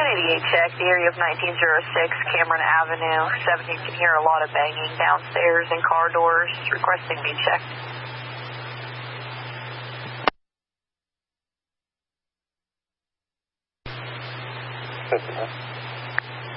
188 check, the area of 1906 Cameron Avenue. 70 can hear a lot of banging downstairs and car doors. Requesting be checked. Okay.